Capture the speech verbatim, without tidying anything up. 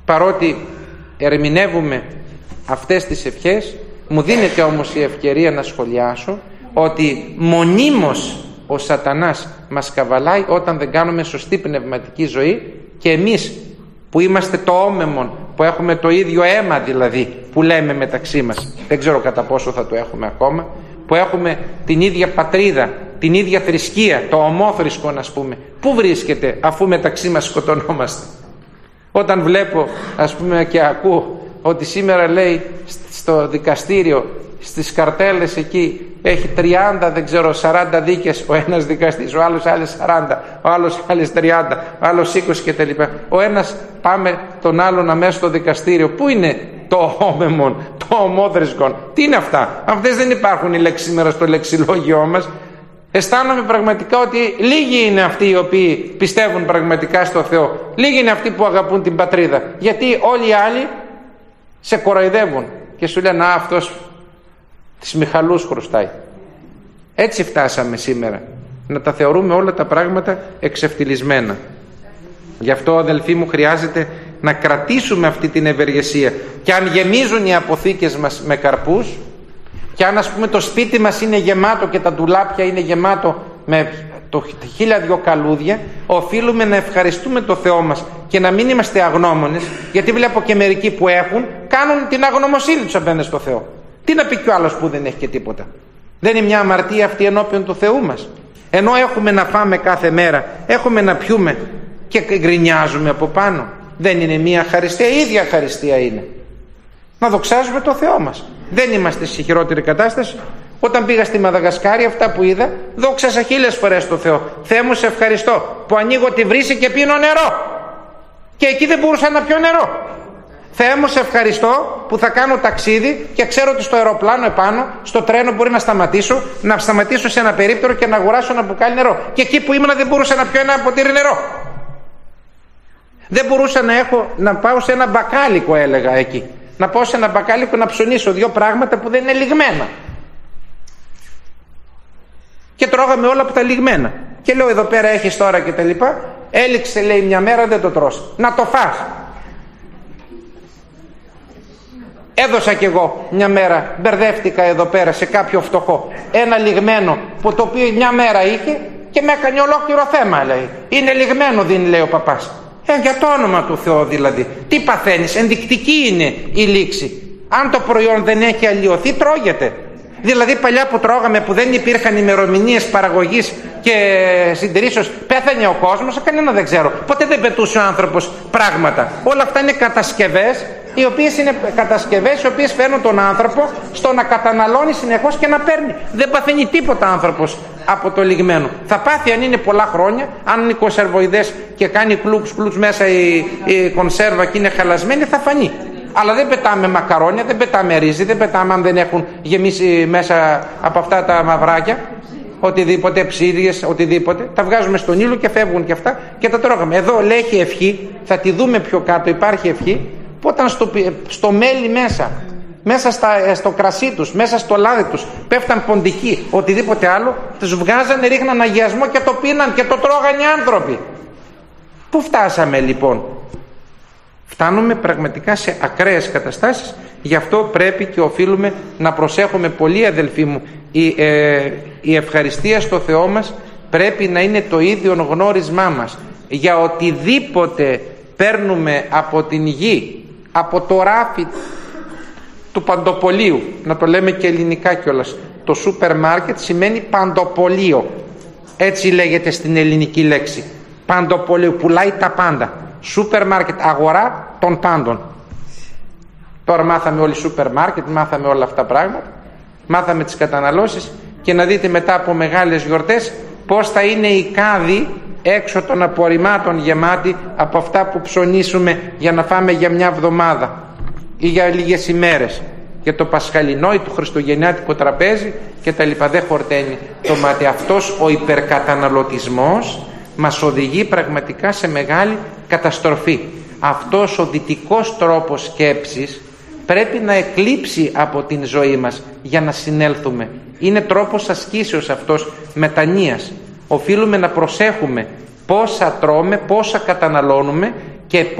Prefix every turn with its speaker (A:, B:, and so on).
A: παρότι ερμηνεύουμε αυτές τις ευχές, μου δίνεται όμως η ευκαιρία να σχολιάσω ότι μονίμως ο σατανάς μας καβαλάει όταν δεν κάνουμε σωστή πνευματική ζωή, και εμείς που είμαστε το όμεμον, που έχουμε το ίδιο αίμα δηλαδή, που λέμε μεταξύ μας, δεν ξέρω κατά πόσο θα το έχουμε ακόμα, που έχουμε την ίδια πατρίδα, την ίδια θρησκεία, το ομόθρησκο να πούμε, πού βρίσκεται αφού μεταξύ μας σκοτωνόμαστε? Όταν βλέπω ας πούμε και ακούω ότι σήμερα λέει στο δικαστήριο, στις καρτέλες εκεί έχει τριάντα, δεν ξέρω, σαράντα δίκες ο ένας δικαστής, ο άλλος άλλες σαράντα, ο άλλος άλλες τριάντα, ο άλλος είκοσι κτλ. Ο ένας πάμε τον άλλον αμέσως στο δικαστήριο. Πού είναι το όμεμον, το ομόθρησκον? Τι είναι αυτά? Αυτές δεν υπάρχουν οι λέξεις σήμερα στο λεξιλόγιό μας. Αισθάνομαι πραγματικά ότι λίγοι είναι αυτοί οι οποίοι πιστεύουν πραγματικά στο Θεό. Λίγοι είναι αυτοί που αγαπούν την πατρίδα. Γιατί όλοι οι άλλοι σε κοροϊδεύουν και σου λένε «Α, αυτός τις Μιχαλούς χρωστάει». Έτσι φτάσαμε σήμερα, να τα θεωρούμε όλα τα πράγματα εξευτυλισμένα. Γι' αυτό, αδελφοί μου, χρειάζεται να κρατήσουμε αυτή την ευεργεσία. Και αν γεμίζουν οι αποθήκες μας με καρπούς, και αν ας πούμε το σπίτι μας είναι γεμάτο και τα ντουλάπια είναι γεμάτο με το χίλια δυο καλούδια, οφείλουμε να ευχαριστούμε το Θεό μας και να μην είμαστε αγνώμονες, γιατί βλέπω και μερικοί που έχουν, κάνουν την αγνωμοσύνη τους απέναντι στο Θεό. Τι να πει κι ο άλλος που δεν έχει και τίποτα? Δεν είναι μια αμαρτία αυτή ενώπιον του Θεού μας? Ενώ έχουμε να φάμε κάθε μέρα, έχουμε να πιούμε και γκρινιάζουμε από πάνω. Δεν είναι μια χαριστία? Η ίδια χαριστία είναι. Να δοξάζουμε το Θεό μας. Δεν είμαστε σε χειρότερη κατάσταση. Όταν πήγα στη Μαδαγασκάρη, αυτά που είδα, δόξασα χίλιες φορές το Θεό. Θεέ μου, σε ευχαριστώ που ανοίγω τη βρύση και πίνω νερό. Και εκεί δεν μπορούσα να πιω νερό. Θεέ μου, σε ευχαριστώ που θα κάνω ταξίδι και ξέρω ότι στο αεροπλάνο επάνω, στο τρένο μπορεί να σταματήσω, να σταματήσω σε ένα περίπτερο και να αγοράσω ένα μπουκάλι νερό. Και εκεί που ήμουν δεν μπορούσα να πιω ένα ποτήρι νερό. Δεν μπορούσα να, έχω, να πάω σε ένα μπακάλικο, έλεγα εκεί. Να πάω σε ένα μπακάλικο να ψωνίσω δύο πράγματα που δεν είναι λιγμένα. Και τρώγαμε όλα από τα λιγμένα. Και λέω, εδώ πέρα έχεις τώρα και τα λοιπά. Έληξε, λέει, μια μέρα, δεν το τρως. Να το φας. Έδωσα κι εγώ μια μέρα, μπερδεύτηκα εδώ πέρα σε κάποιο φτωχό ένα λιγμένο που το οποίο μια μέρα είχε και με έκανε ολόκληρο θέμα, λέει. Είναι λιγμένο, δίνει, λέει ο παπάς. Ε, για το όνομα του Θεού δηλαδή. Τι παθαίνεις? Ενδεικτική είναι η λήξη. Αν το προϊόν δεν έχει αλλοιωθεί, τρώγεται. Δηλαδή παλιά που τρώγαμε, που δεν υπήρχαν ημερομηνίες παραγωγής και συντηρήσεως, πέθανε ο κόσμος, κανένα δεν ξέρω. Ποτέ δεν πετούσε ο άνθρωπος πράγματα. Όλα αυτά είναι κατασκευές, οι οποίες είναι κατασκευές οι οποίες φέρνουν τον άνθρωπο στο να καταναλώνει συνεχώς και να παίρνει. Δεν παθαίνει τίποτα άνθρωπος από το λιγμένο. Θα πάθει αν είναι πολλά χρόνια, αν είναι κονσερβοειδές και κάνει κλουτς κλουτς μέσα η, η κονσέρβα και είναι χαλασμένη, θα φανεί. Αλλά δεν πετάμε μακαρόνια, δεν πετάμε ρύζι, δεν πετάμε αν δεν έχουν γεμίσει μέσα από αυτά τα μαυράκια, οτιδήποτε, ψίδιες, οτιδήποτε. Τα βγάζουμε στον ήλιο και φεύγουν και αυτά και τα τρώγαμε. Εδώ λέει έχει ευχή, θα τη δούμε πιο κάτω, υπάρχει ευχή, που όταν στο, στο μέλι μέσα, μέσα στα, στο κρασί τους, μέσα στο λάδι τους, πέφταν ποντικοί, οτιδήποτε άλλο, τους βγάζανε, ρίχναν αγιασμό και το πίναν και το τρώγανε οι άνθρωποι. Πού φτάσαμε λοιπόν? Φτάνουμε πραγματικά σε ακραίες καταστάσεις. Γι' αυτό πρέπει και οφείλουμε να προσέχουμε πολύ, αδελφοί μου. Η, ε, η ευχαριστία στο Θεό μας πρέπει να είναι το ίδιο γνώρισμά μας. Για οτιδήποτε παίρνουμε από την γη, από το ράφι του παντοπολίου, να το λέμε και ελληνικά κιόλας, το σούπερ μάρκετ σημαίνει παντοπολείο, έτσι λέγεται στην ελληνική λέξη. Παντοπολείο, πουλάει τα πάντα. Σούπερ μάρκετ, αγορά των πάντων. Τώρα μάθαμε όλοι σούπερ μάρκετ, μάθαμε όλα αυτά τα πράγματα, μάθαμε τις καταναλώσεις, και να δείτε μετά από μεγάλες γιορτές πως θα είναι η κάδη έξω των απορριμμάτων γεμάτη από αυτά που ψωνίσουμε για να φάμε για μια εβδομάδα ή για λίγες ημέρες, για το πασχαλινό ή το χριστουγεννιάτικο τραπέζι και τα λοιπά. Δεν χορταίνει το μάτι. Αυτός ο υπερκαταναλωτισμός μας οδηγεί πραγματικά σε μεγάλη καταστροφή. Αυτός ο δυτικός τρόπος σκέψης πρέπει να εκλείψει από την ζωή μας για να συνέλθουμε. Είναι τρόπος ασκήσεως αυτός, μετανοίας. Οφείλουμε να προσέχουμε πόσα τρώμε, πόσα καταναλώνουμε και